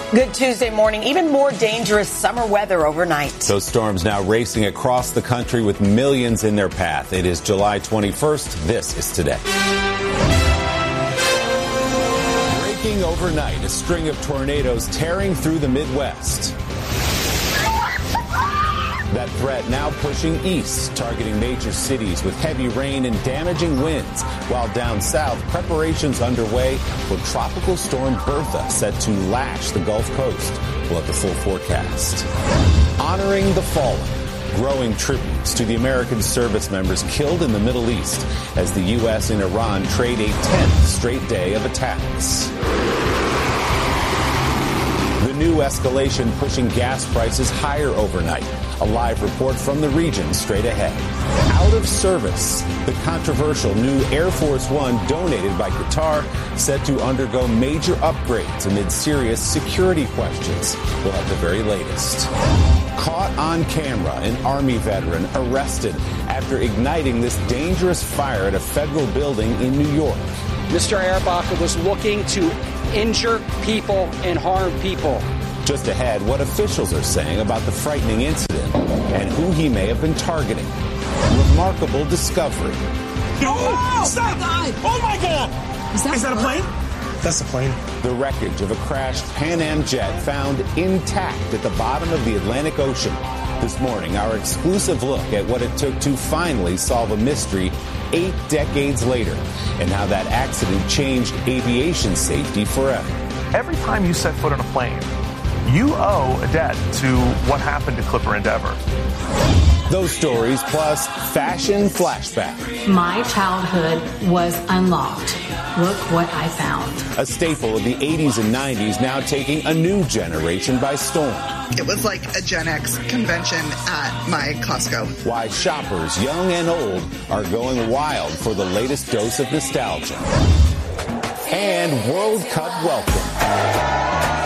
Good Tuesday morning. Even more dangerous summer weather overnight. Those storms now racing across the country with millions in their path. It is July 21st. This is Today. Breaking overnight, a string of tornadoes tearing through the Midwest. That threat now pushing east, targeting major cities with heavy rain and damaging winds. While down south, preparations underway for Tropical Storm Bertha set to lash the Gulf Coast. We'll have the full forecast. Honoring the fallen. Growing tributes to the American service members killed in the Middle East as the U.S. and Iran trade a 10th straight day of attacks. The new escalation pushing gas prices higher overnight. A live report from the region straight ahead. Out of service, the controversial new Air Force One donated by Qatar set to undergo major upgrades amid serious security questions. We'll have the very latest. Caught on camera, an Army veteran arrested after igniting this dangerous fire at a federal building in New York. Mr. Ehrbacher was looking to injure people and harm people. Just ahead, what officials are saying about the frightening incident and who he may have been targeting. Remarkable discovery. Oh, stop! Oh my God! Is that a plane? That's a plane. The wreckage of a crashed Pan Am jet found intact at the bottom of the Atlantic Ocean. This morning, our exclusive look at what it took to finally solve a mystery 8 decades later and how that accident changed aviation safety forever. Every time you set foot on a plane, you owe a debt to what happened to Clipper Endeavor. Those stories plus fashion flashback. My childhood was unlocked. Look what I found. A staple of the 80s and 90s now taking a new generation by storm. It was like a Gen X convention at my Costco. Why shoppers, young and old, are going wild for the latest dose of nostalgia. And World Cup welcome.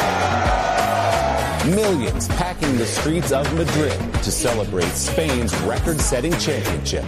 Millions packing the streets of Madrid to celebrate Spain's record-setting championship.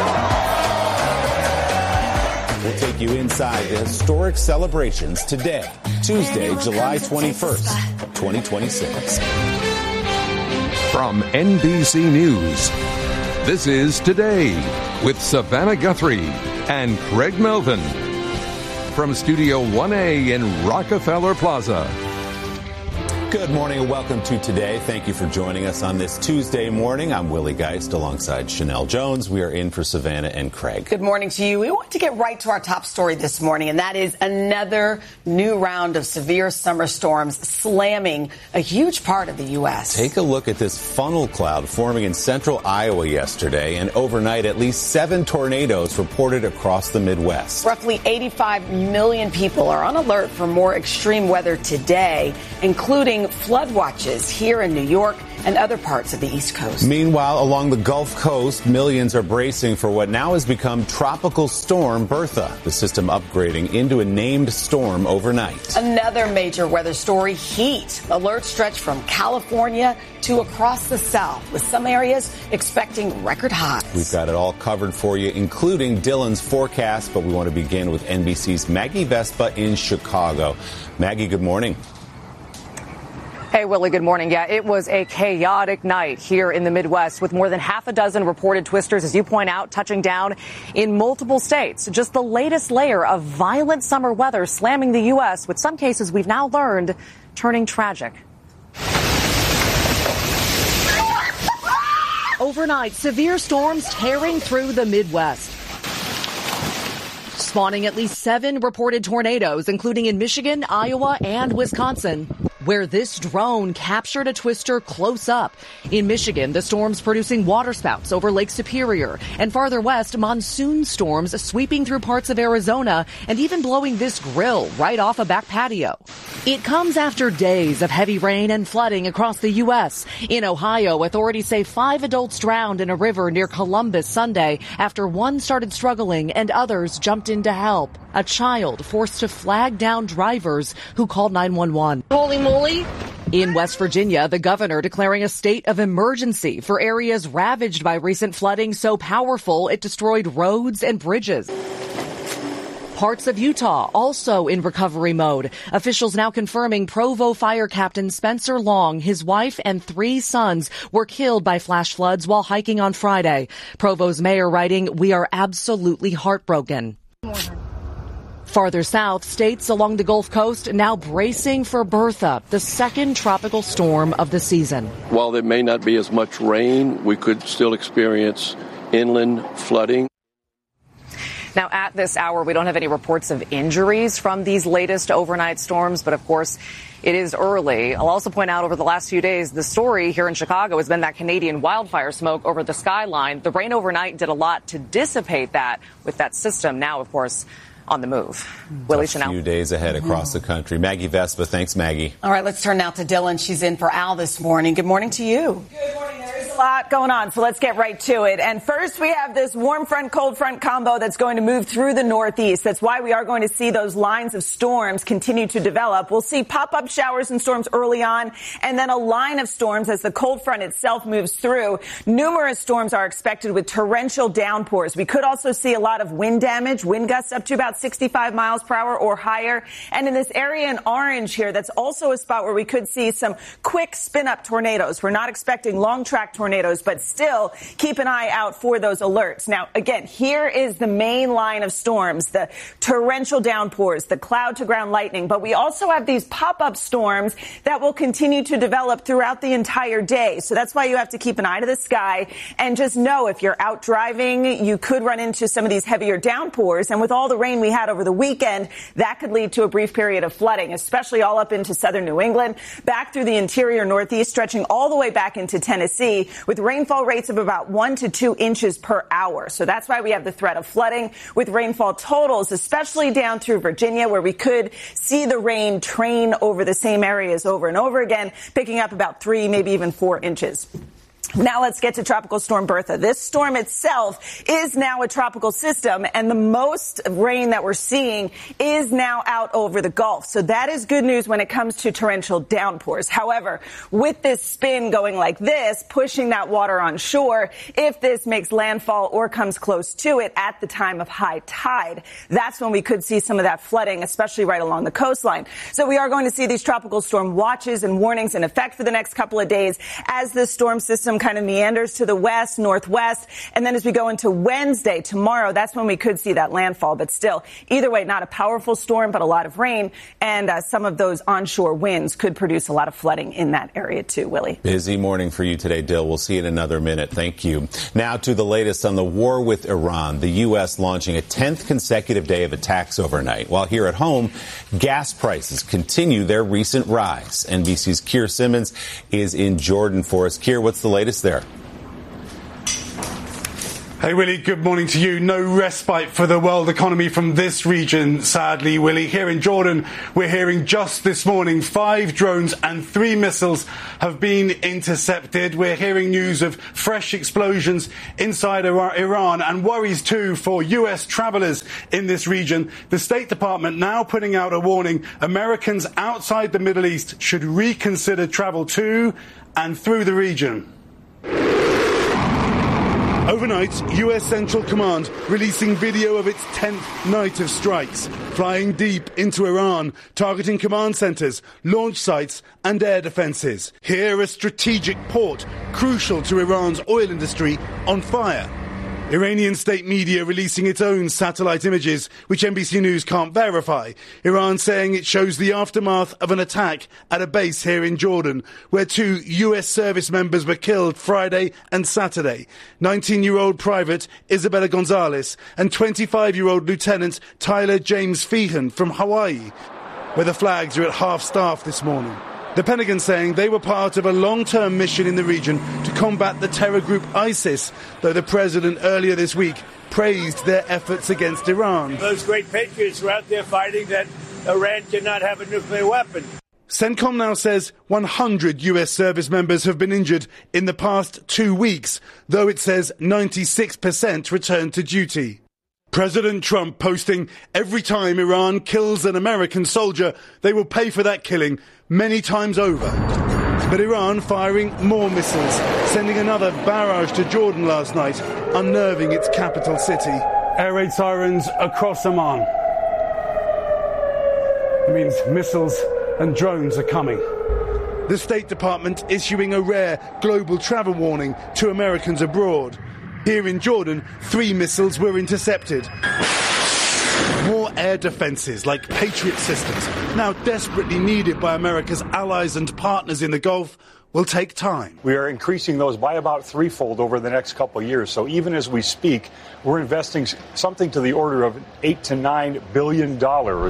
We'll take you inside the historic celebrations today, Tuesday, July 21st, 2026. From NBC News, this is Today with Savannah Guthrie and Craig Melvin. From Studio 1A in Rockefeller Plaza. Good morning and welcome to Today. Thank you for joining us on this Tuesday morning. I'm Willie Geist alongside Chanel Jones. We are in for Savannah and Craig. Good morning to you. We want to get right to our top story this morning, and that is another new round of severe summer storms slamming a huge part of the U.S. Take a look at this funnel cloud forming in central Iowa yesterday, and overnight at least 7 tornadoes reported across the Midwest. Roughly 85 million people are on alert for more extreme weather today, including flood watches here in New York and other parts of the East Coast. Meanwhile, along the Gulf Coast, millions are bracing for what now has become Tropical Storm Bertha, the system upgrading into a named storm overnight. Another major weather story, heat. Alerts stretch from California to across the South, with some areas expecting record highs. We've got it all covered for you, including Dylan's forecast, but we want to begin with NBC's Maggie Vespa in Chicago. Maggie, good morning. Hey, Willie, good morning. Yeah, it was a chaotic night here in the Midwest with more than half a dozen reported twisters, as you point out, touching down in multiple states. Just the latest layer of violent summer weather slamming the U.S., with some cases we've now learned turning tragic. Overnight, severe storms tearing through the Midwest, spawning at least 7 reported tornadoes, including in Michigan, Iowa, and Wisconsin, where this drone captured a twister close up. In Michigan, the storm's producing waterspouts over Lake Superior, and farther west, monsoon storms sweeping through parts of Arizona and even blowing this grill right off a back patio. It comes after days of heavy rain and flooding across the U.S. In Ohio, authorities say 5 adults drowned in a river near Columbus Sunday after one started struggling and others jumped in to help. A child forced to flag down drivers who called 911. Holy moly. In West Virginia, the governor declaring a state of emergency for areas ravaged by recent flooding so powerful it destroyed roads and bridges. Parts of Utah also in recovery mode. Officials now confirming Provo Fire Captain Spencer Long, his wife, and 3 sons were killed by flash floods while hiking on Friday. Provo's mayor writing, "We are absolutely heartbroken." Farther south, states along the Gulf Coast now bracing for Bertha, the second tropical storm of the season. While there may not be as much rain, we could still experience inland flooding. Now, at this hour, we don't have any reports of injuries from these latest overnight storms, but of course, it is early. I'll also point out over the last few days, the story here in Chicago has been that Canadian wildfire smoke over the skyline. The rain overnight did a lot to dissipate that with that system now, of course, on the move. Willie Chanel. A few days ahead across the country. Maggie Vespa, thanks, Maggie. All right, let's turn now to Dylan. She's in for Al this morning. Good morning to you. Good morning. There is a lot going on, so let's get right to it. And first, we have this warm front, cold front combo that's going to move through the Northeast. That's why we are going to see those lines of storms continue to develop. We'll see pop-up showers and storms early on, and then a line of storms as the cold front itself moves through. Numerous storms are expected with torrential downpours. We could also see a lot of wind damage, wind gusts up to about 65 miles per hour or higher. And in this area in orange here, that's also a spot where we could see some quick spin-up tornadoes. We're not expecting long-track tornadoes, but still keep an eye out for those alerts. Now, again, here is the main line of storms, the torrential downpours, the cloud-to-ground lightning. But we also have these pop-up storms that will continue to develop throughout the entire day. So that's why you have to keep an eye to the sky and just know if you're out driving, you could run into some of these heavier downpours. And with all the rain we had over the weekend, that could lead to a brief period of flooding, especially all up into southern New England, back through the interior Northeast, stretching all the way back into Tennessee, with rainfall rates of about 1 to 2 inches per hour. So that's why we have the threat of flooding with rainfall totals, especially down through Virginia, where we could see the rain train over the same areas over and over again, picking up about 3, maybe even 4 inches. Now let's get to Tropical Storm Bertha. This storm itself is now a tropical system, and the most rain that we're seeing is now out over the Gulf. So that is good news when it comes to torrential downpours. However, with this spin going like this, pushing that water on shore, if this makes landfall or comes close to it at the time of high tide, that's when we could see some of that flooding, especially right along the coastline. So we are going to see these tropical storm watches and warnings in effect for the next couple of days as this storm system kind of meanders to the west, northwest. And then as we go into Wednesday, tomorrow, that's when we could see that landfall. But still, either way, not a powerful storm, but a lot of rain. And some of those onshore winds could produce a lot of flooding in that area too, Willie. Busy morning for you today, Dill. We'll see you in another minute. Thank you. Now to the latest on the war with Iran. The U.S. launching a 10th consecutive day of attacks overnight. While here at home, gas prices continue their recent rise. NBC's Keir Simmons is in Jordan for us. Keir, what's the latest there? Hey, Willie, good morning to you. No respite for the world economy from this region, sadly, Willie. Here in Jordan, we're hearing just this morning 5 drones and 3 missiles have been intercepted. We're hearing news of fresh explosions inside Iran and worries, too, for U.S. travelers in this region. The State Department now putting out a warning. Americans outside the Middle East should reconsider travel to and through the region. Overnight, U.S. Central Command releasing video of its 10th night of strikes, flying deep into Iran, targeting command centres, launch sites and air defences. Here, a strategic port, crucial to Iran's oil industry, on fire. Iranian state media releasing its own satellite images, which NBC News can't verify. Iran saying it shows the aftermath of an attack at a base here in Jordan, where 2 U.S. service members were killed Friday and Saturday. 19-year-old Private Isabella Gonzalez and 25-year-old Lieutenant Tyler James Feehan from Hawaii, where the flags are at half-staff this morning. The Pentagon saying they were part of a long-term mission in the region to combat the terror group ISIS, though the president earlier this week praised their efforts against Iran. Those great patriots were out there fighting that Iran cannot have a nuclear weapon. CENTCOM now says 100 U.S. service members have been injured in the past 2 weeks, though it says 96% returned to duty. President Trump posting, every time Iran kills an American soldier, they will pay for that killing many times over. But Iran firing more missiles, sending another barrage to Jordan last night, unnerving its capital city. Air raid sirens across Amman. It means missiles and drones are coming. The State Department issuing a rare global travel warning to Americans abroad. Here in Jordan, 3 missiles were intercepted. More air defences like Patriot systems, now desperately needed by America's allies and partners in the Gulf, will take time. We are increasing those by about threefold over the next couple of years. So even as we speak, we're investing something to the order of $8 to $9 billion.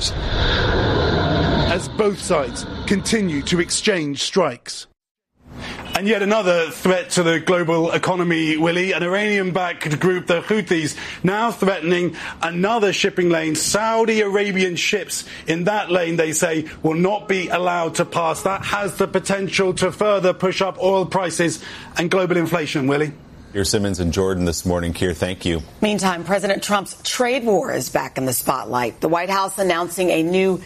As both sides continue to exchange strikes. And yet another threat to the global economy, Willie, an Iranian-backed group, the Houthis, now threatening another shipping lane. Saudi Arabian ships in that lane, they say, will not be allowed to pass. That has the potential to further push up oil prices and global inflation, Willie. Keir Simmons in Jordan this morning. Keir, thank you. Meantime, President Trump's trade war is back in the spotlight. The White House announcing a new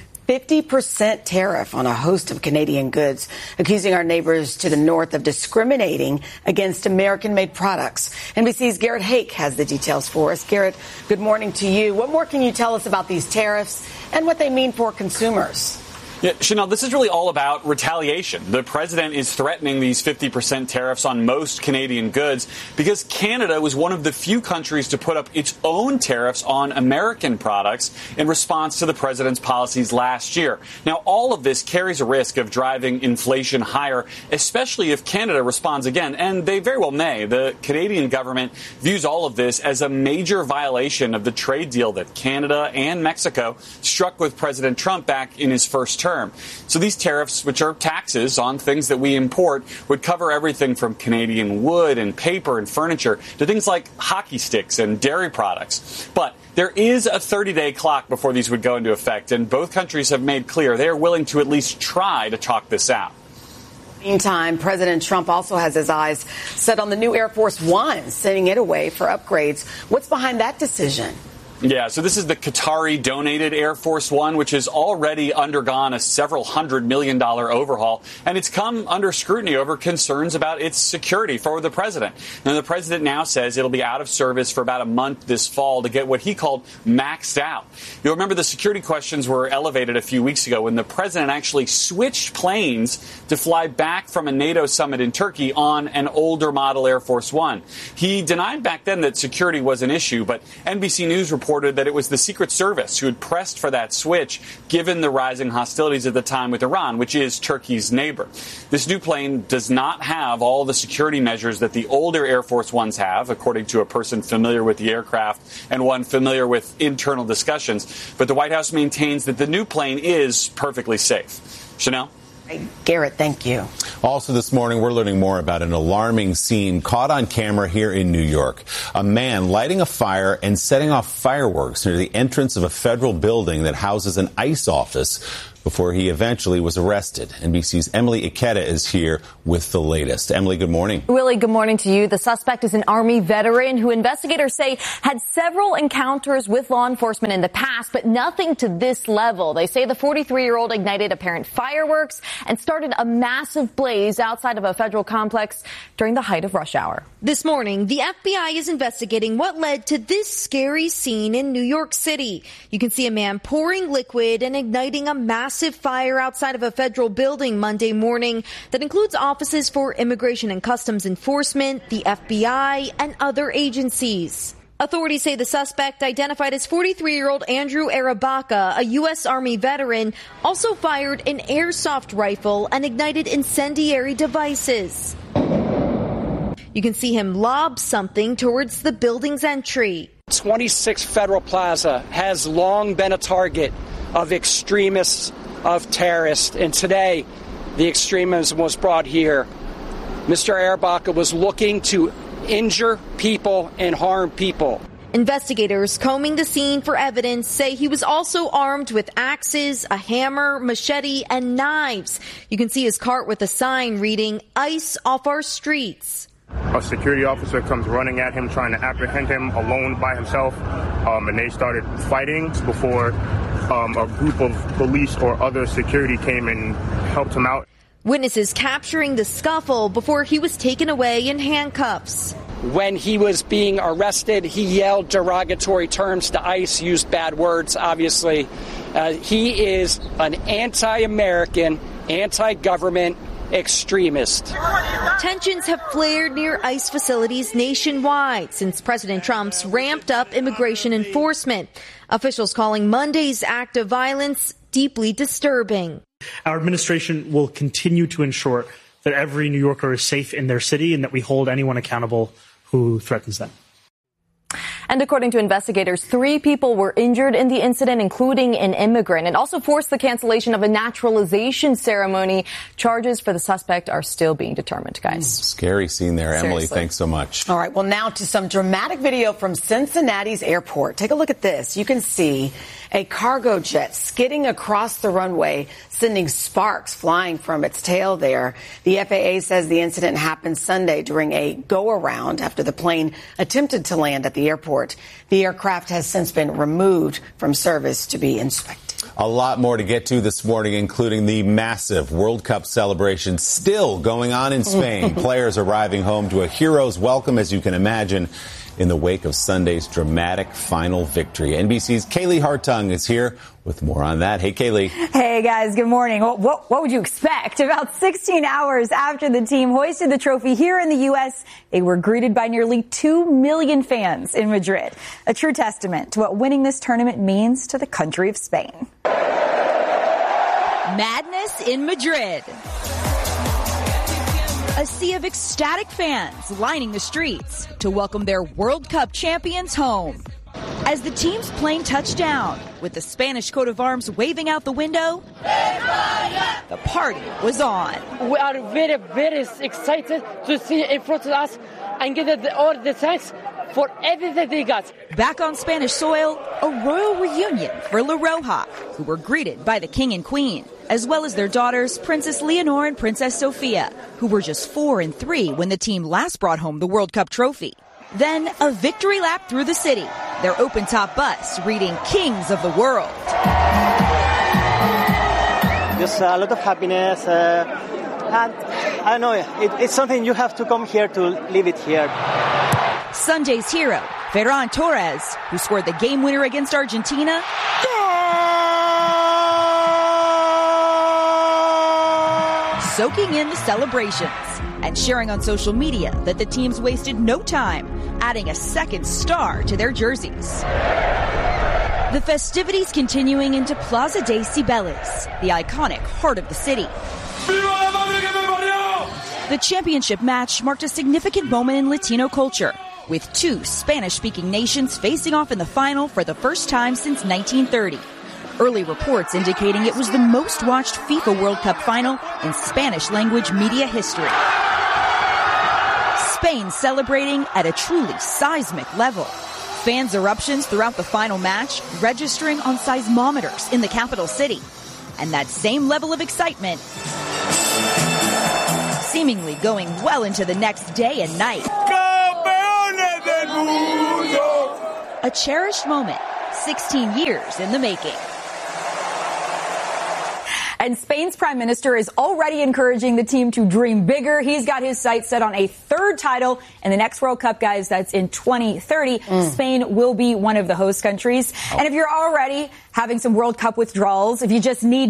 50% tariff on a host of Canadian goods, accusing our neighbors to the north of discriminating against American-made products. NBC's Garrett Hake has the details for us. Garrett, good morning to you. What more can you tell us about these tariffs and what they mean for consumers? Yeah, Chanel, this is really all about retaliation. The president is threatening these 50% tariffs on most Canadian goods because Canada was one of the few countries to put up its own tariffs on American products in response to the president's policies last year. Now, all of this carries a risk of driving inflation higher, especially if Canada responds again, and they very well may. The Canadian government views all of this as a major violation of the trade deal that Canada and Mexico struck with President Trump back in his first term. So these tariffs, which are taxes on things that we import, would cover everything from Canadian wood and paper and furniture to things like hockey sticks and dairy products. But there is a 30-day clock before these would go into effect, and both countries have made clear they are willing to at least try to talk this out. Meantime, President Trump also has his eyes set on the new Air Force One, sending it away for upgrades. What's behind that decision? Yeah, so this is the Qatari-donated Air Force One, which has already undergone a several $100 million overhaul, and it's come under scrutiny over concerns about its security for the president. Now, the president now says it'll be out of service for about a month this fall to get what he called maxed out. You'll remember the security questions were elevated a few weeks ago when the president actually switched planes to fly back from a NATO summit in Turkey on an older model Air Force One. He denied back then that security was an issue, but NBC News reported that it was the Secret Service who had pressed for that switch, given the rising hostilities at the time with Iran, which is Turkey's neighbor. This new plane does not have all the security measures that the older Air Force Ones have, according to a person familiar with the aircraft and one familiar with internal discussions. But the White House maintains that the new plane is perfectly safe. Chanel? Garrett, thank you. Also this morning, we're learning more about an alarming scene caught on camera here in New York. A man lighting a fire and setting off fireworks near the entrance of a federal building that houses an ICE office before he eventually was arrested. NBC's Emily Ikeda is here with the latest. Emily, good morning. Willie, good morning to you. The suspect is an Army veteran who investigators say had several encounters with law enforcement in the past, but nothing to this level. They say the 43-year-old ignited apparent fireworks and started a massive blaze outside of a federal complex during the height of rush hour. This morning, the FBI is investigating what led to this scary scene in New York City. You can see a man pouring liquid and igniting a massive fire outside of a federal building Monday morning that includes offices for Immigration and Customs Enforcement, the FBI, and other agencies. Authorities say the suspect, identified as 43-year-old Andrew Arabaka, a U.S. Army veteran, also fired an airsoft rifle and ignited incendiary devices. You can see him lob something towards the building's entry. 26 Federal Plaza has long been a target of extremists, of terrorists, and today the extremism was brought here. Mr. Arabaka was looking to injure people and harm people. Investigators combing the scene for evidence say he was also armed with axes, a hammer, machete, and knives. You can see his cart with a sign reading, "ICE off our streets." A security officer comes running at him, trying to apprehend him alone by himself, and they started fighting before a group of police or other security came and helped him out. Witnesses capturing the scuffle before he was taken away in handcuffs. When he was being arrested, he yelled derogatory terms to ICE, used bad words, obviously. He is an anti-American, anti-government extremist. Tensions have flared near ICE facilities nationwide since President Trump's ramped up immigration enforcement. Officials calling Monday's act of violence deeply disturbing. Our administration will continue to ensure that every New Yorker is safe in their city and that we hold anyone accountable who threatens them. And according to investigators, 3 people were injured in the incident, including an immigrant. It also forced the cancellation of a naturalization ceremony. Charges for the suspect are still being determined, guys. Scary scene there. Seriously. Emily, thanks so much. All right, well, now to some dramatic video from Cincinnati's airport. Take a look at this. You can see a cargo jet skidding across the runway, sending sparks flying from its tail there. The FAA says the incident happened Sunday during a go-around after the plane attempted to land at the airport. The aircraft has since been removed from service to be inspected. A lot more to get to this morning, including the massive World Cup celebration still going on in Spain. Players arriving home to a hero's welcome, as you can imagine, in the wake of Sunday's dramatic final victory. NBC's Kaylee Hartung is here with more on that. Hey, Kaylee. Hey, guys. Good morning. Well, what would you expect? About 16 hours after the team hoisted the trophy here in the U.S., they were greeted by nearly 2 million fans in Madrid. A true testament to what winning this tournament means to the country of Spain. Madness in Madrid. A sea of ecstatic fans lining the streets to welcome their World Cup champions home. As the team's plane touched down, with the Spanish coat of arms waving out the window, the party was on. We are very, very excited to see in front of us and get all the thanks for everything they got. Back on Spanish soil, a royal reunion for La Roja, who were greeted by the king and queen, as well as their daughters, Princess Leonor and Princess Sofia, who were just 4 and 3 when the team last brought home the World Cup trophy. Then a victory lap through the city, their open-top bus reading Kings of the World. Just a lot of happiness, and I know it's something you have to come here to live it here. Sunday's hero, Ferran Torres, who scored the game winner against Argentina, soaking in the celebrations and sharing on social media that the teams wasted no time adding a second star to their jerseys. The festivities continuing into Plaza de Cibeles, the iconic heart of the city. The championship match marked a significant moment in Latino culture, with 2 Spanish-speaking nations facing off in the final for the first time since 1930. Early reports indicating it was the most watched FIFA World Cup final in Spanish-language media history. Spain celebrating at a truly seismic level. Fans' eruptions throughout the final match registering on seismometers in the capital city. And that same level of excitement seemingly going well into the next day and night. A cherished moment, 16 years in the making. And Spain's prime minister is already encouraging the team to dream bigger. He's got his sights set on a 3rd title in the next World Cup, guys. That's in 2030. Spain will be one of the host countries. And if you're already having some World Cup withdrawals, if you just need